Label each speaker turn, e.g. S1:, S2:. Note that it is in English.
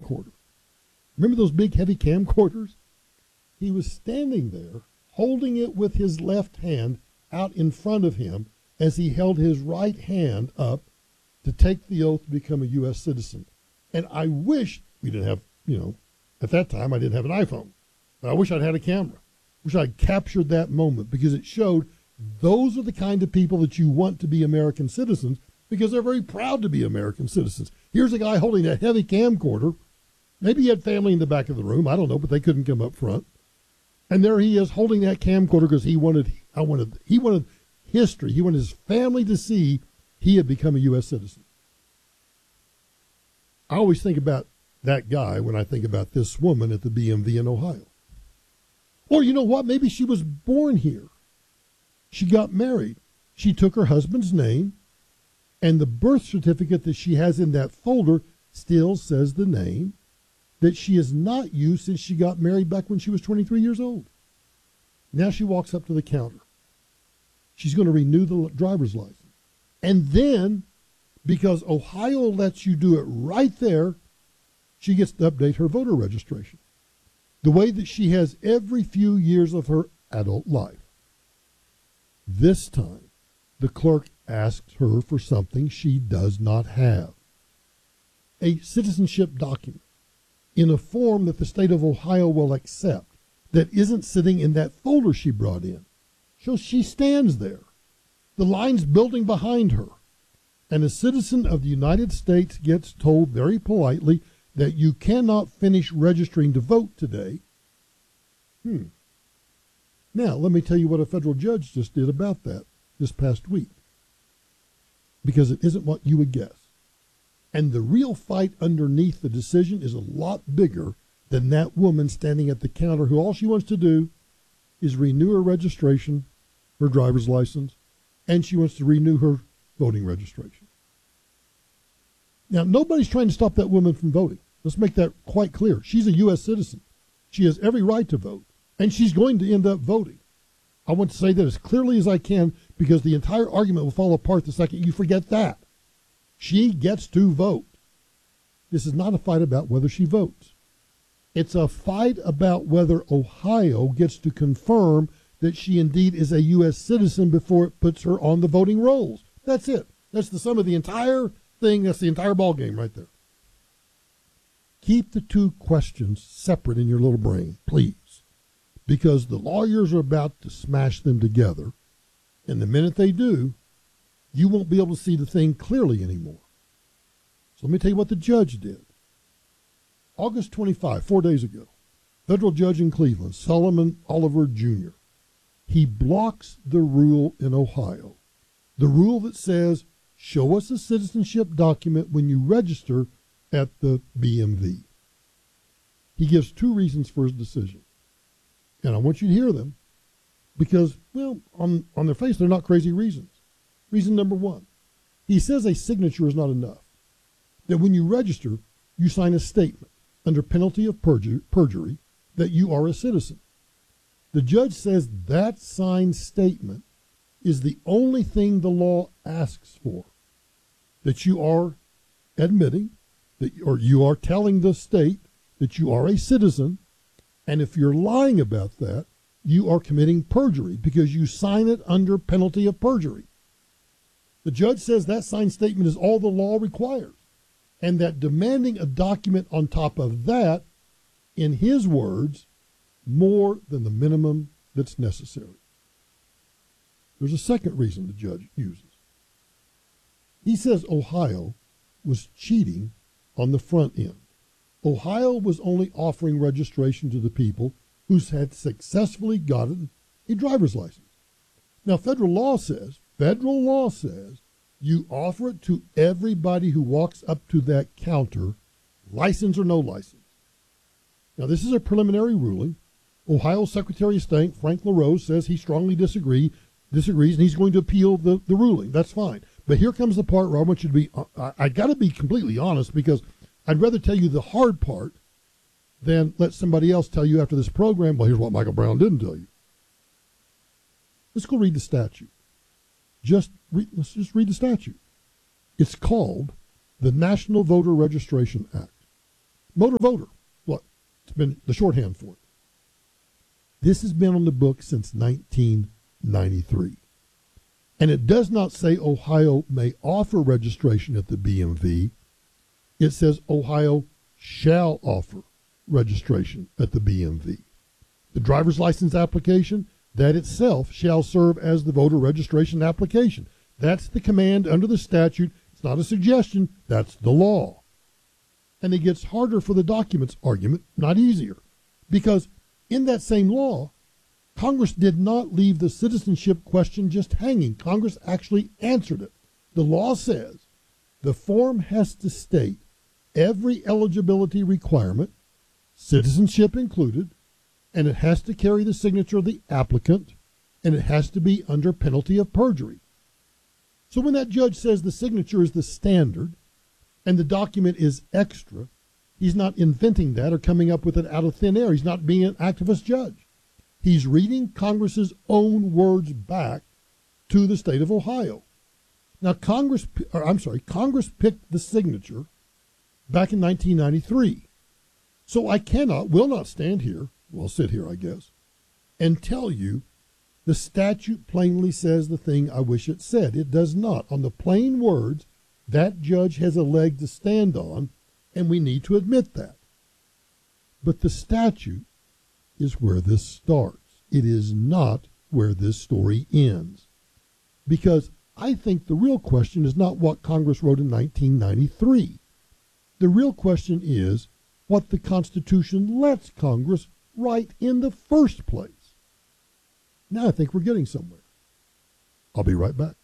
S1: camcorder. Remember those big, heavy camcorders? He was standing there, holding it with his left hand out in front of him as he held his right hand up to take the oath to become a U.S. citizen. And I wish we didn't have, at that time I didn't have an iPhone, but I wish I'd had a camera. Wish I'd captured that moment, because it showed those are the kind of people that you want to be American citizens, because they're very proud to be American citizens. Here's a guy holding a heavy camcorder. Maybe he had family in the back of the room. I don't know, but they couldn't come up front. And there he is holding that camcorder because he wanted history. He wanted his family to see he had become a U.S. citizen. I always think about that guy when I think about this woman at the BMV in Ohio. Or you know what? Maybe she was born here. She got married. She took her husband's name, and the birth certificate that she has in that folder still says the name that she has not used since she got married back when she was 23 years old. Now she walks up to the counter. She's going to renew the driver's license. And then, because Ohio lets you do it right there, she gets to update her voter registration the way that she has every few years of her adult life. This time, the clerk asks her for something she does not have: a citizenship document in a form that the state of Ohio will accept, that isn't sitting in that folder she brought in. So she stands there. The line's building behind her. And a citizen of the United States gets told very politely that you cannot finish registering to vote today. Now, let me tell you what a federal judge just did about that this past week, because it isn't what you would guess. And the real fight underneath the decision is a lot bigger than that woman standing at the counter who all she wants to do is renew her registration, her driver's license, and she wants to renew her voting registration. Now, nobody's trying to stop that woman from voting. Let's make that quite clear. She's a U.S. citizen. She has every right to vote, and she's going to end up voting. I want to say that as clearly as I can, because the entire argument will fall apart the second you forget that. She gets to vote. This is not a fight about whether she votes. It's a fight about whether Ohio gets to confirm that she indeed is a U.S. citizen before it puts her on the voting rolls. That's it. That's the sum of the entire thing. That's the entire ball game right there. Keep the two questions separate in your little brain, please, because the lawyers are about to smash them together, and the minute they do, you won't be able to see the thing clearly anymore. So let me tell you what the judge did. August 25, 4 days ago, federal judge in Cleveland, Solomon Oliver Jr., he blocks the rule in Ohio, the rule that says, show us a citizenship document when you register at the BMV. He gives two reasons for his decision. And I want you to hear them because, well, on their face, they're not crazy reasons. Reason number one, he says a signature is not enough. That when you register, you sign a statement under penalty of perjury that you are a citizen. The judge says that signed statement is the only thing the law asks for, that you are admitting, that, or you are telling the state that you are a citizen, and if you're lying about that, you are committing perjury because you sign it under penalty of perjury. The judge says that signed statement is all the law requires, and that demanding a document on top of that, in his words, more than the minimum that's necessary. There's a second reason the judge uses. He says Ohio was cheating on the front end. Ohio was only offering registration to the people who had successfully gotten a driver's license. Now, federal law says you offer it to everybody who walks up to that counter, license or no license. Now, this is a preliminary ruling. Ohio Secretary of State Frank LaRose says he strongly disagrees, and he's going to appeal the ruling. That's fine. But here comes the part where I want you to be, I got to be completely honest, because I'd rather tell you the hard part than let somebody else tell you after this program, well, here's what Michael Brown didn't tell you. Let's go read the statute. Let's just read the statute. It's called the National Voter Registration Act. Motor voter. What? It's been the shorthand for it. This has been on the book since 1993. And it does not say Ohio may offer registration at the BMV. It says Ohio shall offer registration at the BMV. The driver's license application, that itself shall serve as the voter registration application. That's the command under the statute. It's not a suggestion. That's the law. And it gets harder for the documents argument, not easier. Because in that same law, Congress did not leave the citizenship question just hanging. Congress actually answered it. The law says the form has to state every eligibility requirement, citizenship included, and it has to carry the signature of the applicant, and it has to be under penalty of perjury. So when that judge says the signature is the standard and the document is extra, he's not inventing that or coming up with it out of thin air. He's not being an activist judge. He's reading Congress's own words back to the state of Ohio. Now, Congress picked the signature back in 1993. So I will not stand here, well, sit here, I guess, and tell you the statute plainly says the thing I wish it said. It does not. On the plain words, that judge has a leg to stand on, and we need to admit that. But the statute is where this starts. It is not where this story ends. Because I think the real question is not what Congress wrote in 1993. The real question is what the Constitution lets Congress write in the first place. Now I think we're getting somewhere. I'll be right back.